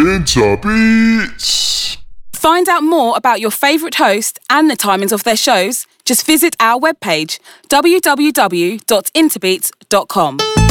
Interbeats. Find out more about your favourite host and the timings of their shows. Just visit our webpage, www.interbeats.com.